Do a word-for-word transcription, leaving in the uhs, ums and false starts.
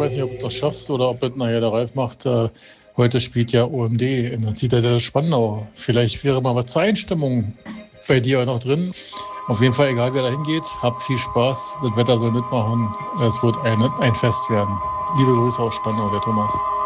weiß nicht, ob du das schaffst oder ob es nachher der Ralf macht. Äh, heute spielt ja O M D, und dann zieht er der Spandau. Vielleicht wäre mal was zur Einstimmung bei dir noch drin. Auf jeden Fall, egal wer da hingeht, habt viel Spaß. Das Wetter soll mitmachen. Es wird ein, ein Fest werden. Liebe Grüße aus Spandau, der Thomas.